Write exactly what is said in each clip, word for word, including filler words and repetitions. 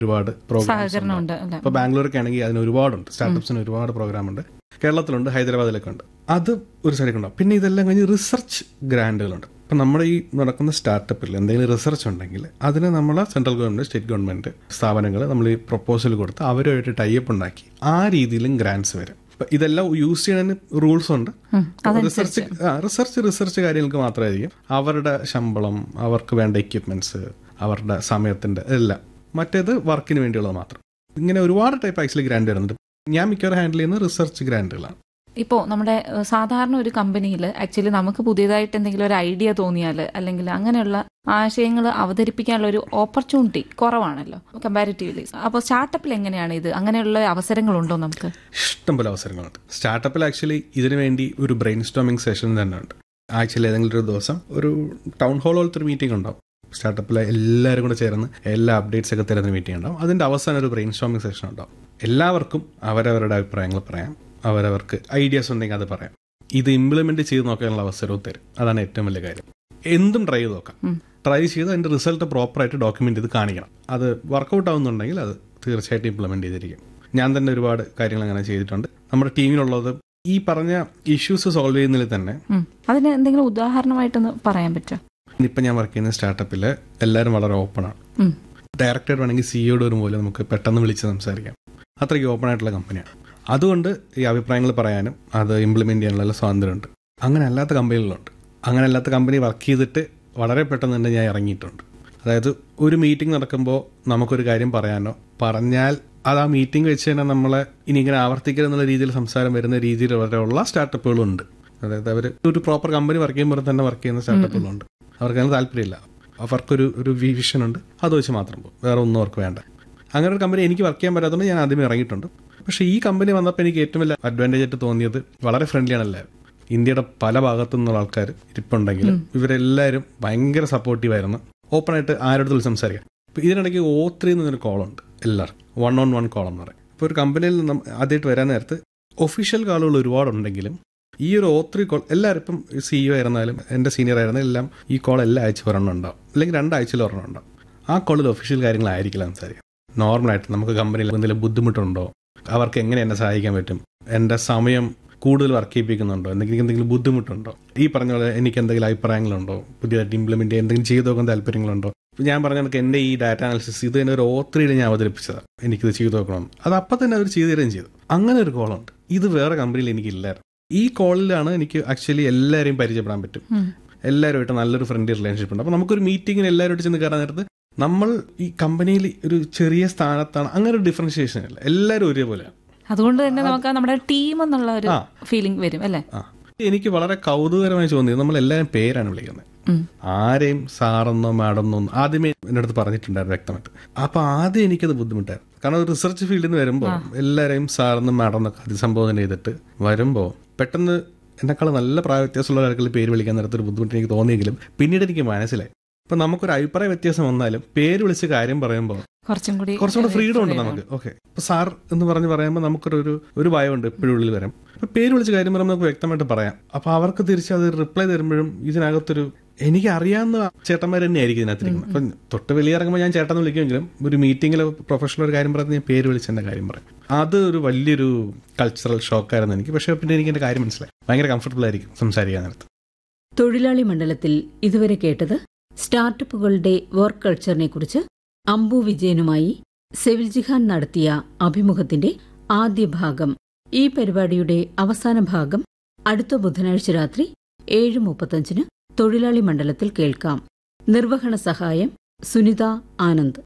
ഒരുപാട് പ്രോഗ്രാംസ് ഉണ്ട്. ഇപ്പോൾ ബാംഗ്ലൂരൊക്കെ ആണെങ്കിൽ അതിന് ഒരുപാടുണ്ട്, സ്റ്റാർട്ടപ്സിന് ഒരുപാട് പ്രോഗ്രാം ഉണ്ട്. കേരളത്തിലുണ്ട്, ഹൈദരാബാദിലൊക്കെ ഉണ്ട്. അത് ഒരു സൈഡിൽ ഉണ്ടാവും. പിന്നെ ഇതെല്ലാം കഴിഞ്ഞ് റിസർച്ച് ഗ്രാൻഡുകളുണ്ട്. ഇപ്പം നമ്മുടെ ഈ നടക്കുന്ന സ്റ്റാർട്ടപ്പിൽ എന്തെങ്കിലും റിസർച്ച് ഉണ്ടെങ്കിൽ അതിന് നമ്മൾ സെൻട്രൽ ഗവൺമെന്റ്, സ്റ്റേറ്റ് ഗവൺമെന്റ് സ്ഥാപനങ്ങൾ നമ്മൾ ഈ പ്രൊപ്പോസൽ കൊടുത്ത് അവരുമായിട്ട് ടൈപ്പ് ഉണ്ടാക്കി ആ രീതിയിലും ഗ്രാൻഡ്സ് വരും. ഇതെല്ലാം യൂസ് ചെയ്യുന്നതിന് റൂൾസ് ഉണ്ട്. റിസർച്ച് റിസർച്ച് റിസർച്ച് കാര്യങ്ങൾക്ക് മാത്രമായിരിക്കും. അവരുടെ ശമ്പളം, അവർക്ക് വേണ്ട എക്യുപ്മെന്റ്സ്, അവരുടെ സമയത്തിന്റെ എല്ലാം. മറ്റേത് വർക്കിന് വേണ്ടിയുള്ളത് മാത്രം. ഇങ്ങനെ ഒരുപാട് ടൈപ്പ് ആക്ച്വലി ഗ്രാൻഡ് വരുന്നുണ്ട്. ഞാൻ മിക്കവാറും ഹാൻഡിൽ ചെയ്യുന്ന റിസർച്ച് ഗ്രാൻഡുകളാണ്. ഇപ്പോൾ നമ്മുടെ സാധാരണ ഒരു കമ്പനിയിൽ ആക്ച്വലി നമുക്ക് പുതിയതായിട്ട് എന്തെങ്കിലും ഒരു ഐഡിയ തോന്നിയാൽ അല്ലെങ്കിൽ അങ്ങനെയുള്ള ആശയങ്ങൾ അവതരിപ്പിക്കാനുള്ള ഒരു ഓപ്പർച്യൂണിറ്റി കുറവാണല്ലോ കമ്പാരിറ്റീവ്ലി. അപ്പോൾ സ്റ്റാർട്ടപ്പിൽ എങ്ങനെയാണ് ഇത്? അങ്ങനെയുള്ള അവസരങ്ങളുണ്ടോ? നമുക്ക് ഇഷ്ടംപോലെ അവസരങ്ങളുണ്ട് സ്റ്റാർട്ടപ്പിൽ. ആക്ച്വലി ഇതിനു വേണ്ടി ഒരു ബ്രെയിൻ സ്റ്റോമിംഗ് സെഷൻ തന്നെ ഉണ്ട്. ആഴ്ചയിൽ ഏതെങ്കിലും ഒരു ദിവസം ഒരു ടൗൺ ഹാൾ പോലത്തെ ഒരു മീറ്റിംഗ് ഉണ്ടാവും. സ്റ്റാർട്ടപ്പിലെ എല്ലാവരും കൂടെ ചേർന്ന് എല്ലാ അപ്ഡേറ്റ്സ് ഒക്കെ തരുന്ന മീറ്റിംഗ് ഉണ്ടാവും. അതിന്റെ അവസാനം ഒരു ബ്രെയിൻ സ്റ്റോമിംഗ് സെഷൻ ഉണ്ടാവും. എല്ലാവർക്കും അവരവരുടെ അഭിപ്രായങ്ങൾ പറയാം, അവരവർക്ക് ഐഡിയാസ് ഉണ്ടെങ്കിൽ അത് പറയാം. ഇത് ഇംപ്ലിമെന്റ് ചെയ്ത് നോക്കാനുള്ള അവസരവും തരും. അതാണ് ഏറ്റവും വലിയ കാര്യം. എന്തും ട്രൈ ചെയ്ത് നോക്കാം. ട്രൈ ചെയ്ത് അതിന്റെ റിസൾട്ട് പ്രോപ്പറായിട്ട് ഡോക്യുമെന്റ് ചെയ്ത് കാണിക്കണം. അത് വർക്കൗട്ട് ആവുന്നുണ്ടെങ്കിൽ അത് തീർച്ചയായിട്ടും ഇംപ്ലിമെന്റ് ചെയ്തിരിക്കും. ഞാൻ തന്നെ ഒരുപാട് കാര്യങ്ങൾ അങ്ങനെ ചെയ്തിട്ടുണ്ട്. നമ്മുടെ ടീമിലുള്ളത് ഈ പറഞ്ഞ ഇഷ്യൂസ് സോൾവ് ചെയ്യുന്നതിൽ തന്നെ അതിന് എന്തെങ്കിലും ഉദാഹരണമായിട്ടൊന്ന് പറയാൻ പറ്റുമോ? ഇപ്പം ഞാൻ വർക്ക് ചെയ്യുന്ന സ്റ്റാർട്ടപ്പിൽ എല്ലാവരും വളരെ ഓപ്പൺ ആണ്. ഡയറക്ടർ വേണമെങ്കിൽ സിഇയോട് വരുമ്പോൾ നമുക്ക് പെട്ടെന്ന് വിളിച്ച് സംസാരിക്കാം. അത്രയ്ക്ക് ഓപ്പൺ ആയിട്ടുള്ള കമ്പനിയാണ്. അതുകൊണ്ട് ഈ അഭിപ്രായങ്ങൾ പറയാനും അത് ഇംപ്ലിമെന്റ് ചെയ്യാനുള്ള സ്വാതന്ത്ര്യമുണ്ട്. അങ്ങനെ അല്ലാത്ത കമ്പനികളുണ്ട്. അങ്ങനെ അല്ലാത്ത കമ്പനി വർക്ക് ചെയ്തിട്ട് വളരെ പെട്ടെന്ന് തന്നെ ഞാൻ ഇറങ്ങിയിട്ടുണ്ട്. അതായത് ഒരു മീറ്റിംഗ് നടക്കുമ്പോൾ നമുക്കൊരു കാര്യം പറയാനോ പറഞ്ഞാൽ അത് ആ മീറ്റിംഗ് വെച്ച് തന്നെ നമ്മളെ ഇനി ഇങ്ങനെ ആവർത്തിക്കുക എന്നുള്ള രീതിയിൽ സംസാരം വരുന്ന രീതിയിൽ വരെയുള്ള സ്റ്റാർട്ടപ്പുകളുണ്ട്. അതായത് അവർ ഒരു പ്രോപ്പർ കമ്പനി വർക്ക് ചെയ്യുമ്പോൾ തന്നെ വർക്ക് ചെയ്യുന്ന സ്റ്റാർട്ടപ്പുകളുണ്ട്. അവർക്ക് അങ്ങനെ താല്പര്യമില്ല. അവർക്കൊരു ഒരു വിഷൻ ഉണ്ട്, അത് വെച്ച് മാത്രം പോകും, വേറെ ഒന്നും അവർക്ക് വേണ്ട. അങ്ങനെ ഒരു കമ്പനി എനിക്ക് വർക്ക് ചെയ്യാൻ പറ്റാത്തതുകൊണ്ട് ഞാൻ ആദ്യമേ ഇറങ്ങിയിട്ടുണ്ട്. പക്ഷേ ഈ കമ്പനി വന്നപ്പോൾ എനിക്ക് ഏറ്റവും വലിയ അഡ്വാൻറ്റേജ് ആയിട്ട് തോന്നിയത് വളരെ ഫ്രണ്ട്ലിയാണ് എല്ലാവരും. ഇന്ത്യയുടെ പല ഭാഗത്തു നിന്നുള്ള ആൾക്കാർ ഇരിപ്പുണ്ടെങ്കിലും ഇവരെല്ലാവരും ഭയങ്കര സപ്പോർട്ടീവായിരുന്നു. ഓപ്പണായിട്ട് ആരോടും സംസാരിക്കാം. ഇപ്പോൾ ഇതിനിടയ്ക്ക് ഓ ത്രീ എന്നൊരു കോളുണ്ട്. എല്ലാവർക്കും വൺ ഓൺ വൺ കോൾ എന്ന് പറയും. ഇപ്പോൾ ഒരു കമ്പനിയിൽ നിന്ന് ആദ്യമായിട്ട് വരാൻ നേരത്ത് ഒഫീഷ്യൽ കോളുകൾ ഒരുപാടുണ്ടെങ്കിലും ഈ ഒരു ഓ ത്രീ കോൾ എല്ലാവരും ഇപ്പം സിഇഒ ആയിരുന്നാലും എൻ്റെ സീനിയർ ആയിരുന്നാലും എല്ലാം ഈ കോൾ എല്ലാ ആഴ്ച ഒരെണ്ണം ഉണ്ടാവും, അല്ലെങ്കിൽ രണ്ടാഴ്ചയിൽ ഒരെണ്ണം ഉണ്ടാവും. ആ കോളിൽ ഒഫീഷ്യൽ കാര്യങ്ങളായിരിക്കില്ല സംസാരിക്കാം. നോർമലായിട്ട് നമുക്ക് കമ്പനിയിൽ എന്തെങ്കിലും ബുദ്ധിമുട്ടുണ്ടോ, അവർക്ക് എങ്ങനെ എന്നെ സഹായിക്കാൻ പറ്റും, എൻ്റെ സമയം കൂടുതൽ വർക്ക് ചെയ്യിപ്പിക്കുന്നുണ്ടോ, എന്തെങ്കിലും എന്തെങ്കിലും ബുദ്ധിമുട്ടുണ്ടോ, ഈ പറഞ്ഞ പോലെ എനിക്ക് എന്തെങ്കിലും അഭിപ്രായങ്ങളുണ്ടോ, പുതിയതായിട്ട് ഇംപ്ലിമെന്റ് ചെയ്യാൻ എന്തെങ്കിലും ചെയ്തു നോക്കാൻ താല്പര്യങ്ങളുണ്ടോ. ഞാൻ പറഞ്ഞ കണക്ക് എൻ്റെ ഈ ഡാറ്റ അനാലിസിസ് ഇത് തന്നെ ഒരു ഓ ത്രീയിൽ ഞാൻ അവതരിപ്പിച്ചതാണ്, എനിക്കിത് ചെയ്തു നോക്കണം. അത് അപ്പം തന്നെ അവർ ചെയ്തു തരുകയും ചെയ്തു. അങ്ങനെ ഒരു കോളുണ്ട്. ഇത് വേറെ കമ്പനിയിൽ എനിക്കില്ലായിരുന്നു. ഈ കോളിലാണ് എനിക്ക് ആക്ച്വലി എല്ലാവരെയും പരിചയപ്പെടാൻ പറ്റും. എല്ലാവരുമായിട്ട് നല്ലൊരു ഫ്രണ്ട്ലി റിലേഷൻഷിപ്പ് ഉണ്ട്. അപ്പോൾ നമുക്കൊരു മീറ്റിങ്ങിന് എല്ലാവരുമായിട്ട് ചെന്ന് കയറാൻ നേരത്ത് നമ്മൾ ഈ കമ്പനിയിൽ ഒരു ചെറിയ സ്ഥാനത്താണ്, അങ്ങനെ ഒരു ഡിഫറൻഷിയേഷൻ ഇല്ല, എല്ലാവരും ഒരേപോലെയാണ്. അതുകൊണ്ട് തന്നെ നമുക്ക് നമ്മുടെ ടീം എന്നുള്ള ഒരു ഫീലിംഗ് വരും അല്ലേ. എനിക്ക് വളരെ കൗതുകരമായി തോന്നിയത് നമ്മൾ എല്ലാവരും പേരാണ് വിളിക്കുന്നത്. ആരെയും സാറെന്നോ മാഡമെന്നോ ആദ്യമേ എൻ്റെ അടുത്ത് പറഞ്ഞിട്ടുണ്ടായിരുന്നു വ്യക്തമായിട്ട്. അപ്പൊ ആദ്യം എനിക്കത് ബുദ്ധിമുട്ടായിരുന്നു. കാരണം റിസർച്ച് ഫീൽഡിൽ നിന്ന് വരുമ്പോൾ എല്ലാവരെയും സാറെന്നും മാഡമെന്നൊക്കെ അഭിസംബോധന ചെയ്തിട്ട് വരുമ്പോൾ പെട്ടെന്ന് എന്നെക്കാൾ നല്ല പ്രായ വ്യത്യാസമുള്ള ആൾക്കാർ പേര് വിളിക്കാൻ നേരത്തൊരു ബുദ്ധിമുട്ട് എനിക്ക് തോന്നിയെങ്കിലും പിന്നീട് എനിക്ക് മനസ്സിലായി. ഇപ്പൊ നമുക്കൊരു അഭിപ്രായ വ്യത്യാസം വന്നാലും പേര് വിളിച്ച് കാര്യം പറയുമ്പോൾ കുറച്ചും കൂടി കുറച്ചും കൂടി ഫ്രീഡം ഉണ്ട് നമുക്ക്. ഓക്കെ, ഇപ്പൊ സാർ എന്ന് പറഞ്ഞ് പറയുമ്പോൾ നമുക്കൊരു ഒരു ഭയമുണ്ട് എപ്പോഴും ഉള്ളിൽ വരും. ഇപ്പൊ പേര് വിളിച്ച് കാര്യം പറയുമ്പോൾ നമുക്ക് വ്യക്തമായിട്ട് പറയാം. അപ്പൊ അവർക്ക് തിരിച്ച് അത് റിപ്ലൈ തരുമ്പോഴും ഇതിനകത്തൊരു എനിക്ക് അറിയാവുന്ന ചേട്ടന്മാർ തന്നെ ആയിരിക്കും ഇതിനകത്തിരിക്കുന്നത്. അപ്പം തൊട്ട് വലിയ ഇറങ്ങുമ്പോൾ ഞാൻ ചേട്ടൻ വിളിക്കുമെങ്കിലും ഒരു മീറ്റിംഗിൽ പ്രൊഫഷണൽ ഒരു കാര്യം പറഞ്ഞ് ഞാൻ പേര് വിളിച്ച് എൻ്റെ കാര്യം പറയും. അത് ഒരു വലിയൊരു കൾച്ചറൽ ഷോക്കായിരുന്നു എനിക്ക്. പക്ഷെ പിന്നെ എനിക്ക് എൻ്റെ കാര്യം മനസ്സിലായി, ഭയങ്കര കംഫർട്ടബിൾ ആയിരിക്കും സംസാരിക്കാൻ നേരത്ത്. തൊഴിലാളി മണ്ഡലത്തിൽ ഇതുവരെ കേട്ടത് സ്റ്റാർട്ടപ്പുകളുടെ വർക്ക് കൾച്ചറിനെ കുറിച്ച് അംബു വിജയനുമായി സെവിൽ ജിഹാൻ നടത്തിയ അഭിമുഖത്തിന്റെ ആദ്യ ഭാഗം. ഈ പരിപാടിയുടെ അവസാന ഭാഗം അടുത്ത ബുധനാഴ്ച രാത്രി ഏഴ് മുപ്പത്തഞ്ചിന് തൊഴിലാളി മണ്ഡലത്തിൽ കേൾക്കാം. നിർവഹണ സഹായം സുനിത ആനന്ദ്.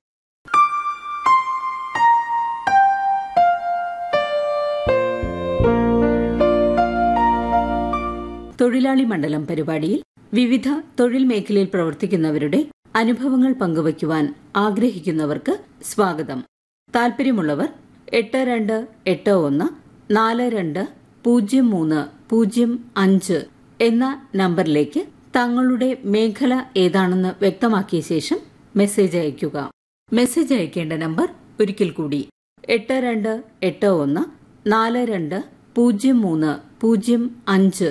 തൊഴിലാളി മണ്ഡലം പരിപാടിയിൽ വിവിധ തൊഴിൽ മേഖലയിൽ പ്രവർത്തിക്കുന്നവരുടെ അനുഭവങ്ങൾ പങ്കുവയ്ക്കുവാൻ ആഗ്രഹിക്കുന്നവർക്ക് സ്വാഗതം. താൽപര്യമുള്ളവർ എട്ട് രണ്ട് എട്ട് ഒന്ന് നാല് രണ്ട് പൂജ്യം മൂന്ന് പൂജ്യം അഞ്ച് എന്ന നമ്പറിലേക്ക് തങ്ങളുടെ മേഖല ഏതാണെന്ന് വ്യക്തമാക്കിയ ശേഷം മെസ്സേജ് അയയ്ക്കുക. മെസ്സേജ് അയക്കേണ്ട നമ്പർ ഒരിക്കൽ കൂടി എട്ട് രണ്ട് എട്ട് ഒന്ന് നാല് രണ്ട് പൂജ്യം മൂന്ന് പൂജ്യം അഞ്ച്.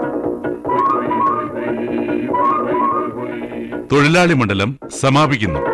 തൊഴിലാളി മണ്ഡലം സമാപിക്കുന്നു.